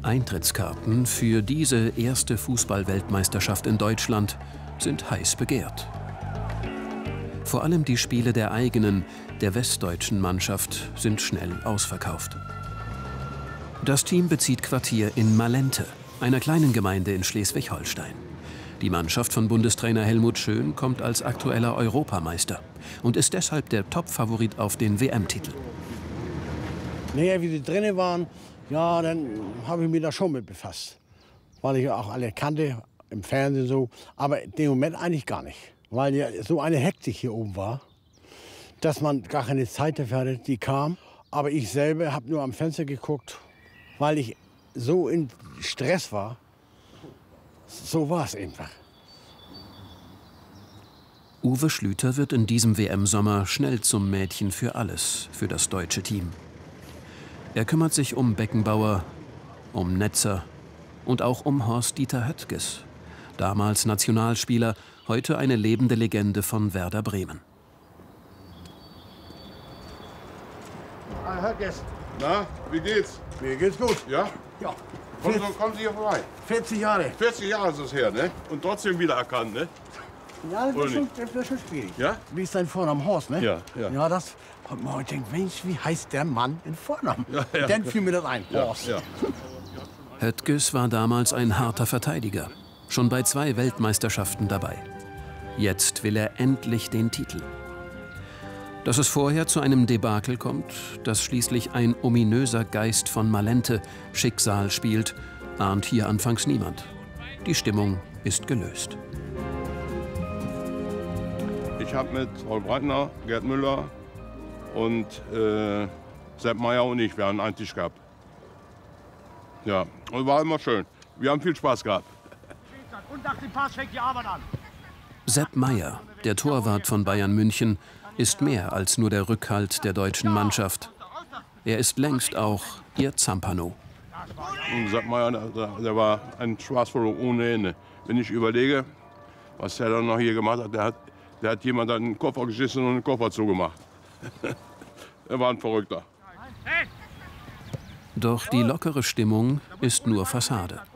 Eintrittskarten für diese erste Fußball-Weltmeisterschaft in Deutschland sind heiß begehrt. Vor allem die Spiele der eigenen, der westdeutschen Mannschaft sind schnell ausverkauft. Das Team bezieht Quartier in Malente, einer kleinen Gemeinde in Schleswig-Holstein. Die Mannschaft von Bundestrainer Helmut Schön kommt als aktueller Europameister und ist deshalb der Top-Favorit auf den WM-Titel. Naja, wie sie drinnen waren, ja, dann habe ich mich da schon mit befasst. Weil ich auch alle kannte, im Fernsehen so. Aber in dem Moment eigentlich gar nicht. Weil ja so eine Hektik hier oben war, dass man gar keine Zeit dafür hatte, die kam. Aber ich selber habe nur am Fenster geguckt, weil ich so in Stress war. So war es einfach. Uwe Schlüter wird in diesem WM-Sommer schnell zum Mädchen für alles, für das deutsche Team. Er kümmert sich um Beckenbauer, um Netzer und auch um Horst-Dieter Höttges, damals Nationalspieler, heute eine lebende Legende von Werder Bremen. Höttges. Na, wie geht's? Mir geht's gut. Ja? Ja. Kommen Sie hier vorbei. 40 Jahre. 40 Jahre ist es her, ne? Und trotzdem wiedererkannt, ne? Ja, das Oder wird schon schwierig. Ja? Wie ist dein Vorname? Horst, ne? Ja, ja. Ja, das hat man heute denkt, Mensch, wie heißt der Mann in Vornamen? Ja, ja. Dann fiel mir das ein. Horst. Ja. Höttges war damals ein harter Verteidiger, schon bei 2 Weltmeisterschaften dabei. Jetzt will er endlich den Titel. Dass es vorher zu einem Debakel kommt, dass schließlich ein ominöser Geist von Malente Schicksal spielt, ahnt hier anfangs niemand. Die Stimmung ist gelöst. Ich habe mit Paul Breitner, Gerd Müller und Sepp Meier und ich, wir haben einen Tisch gehabt. Ja, und war immer schön. Wir haben viel Spaß gehabt. Und nach dem Pass fängt die Arbeit an. Sepp Meier, der Torwart von Bayern München, ist mehr als nur der Rückhalt der deutschen Mannschaft. Er ist längst auch ihr Zampano. Und Sepp Meier, der war ein Spaßvogel ohne Ende. Wenn ich überlege, was der dann noch hier gemacht hat, der hat jemand an den Koffer geschissen und den Koffer zugemacht. Er war ein Verrückter. Doch die lockere Stimmung ist nur Fassade.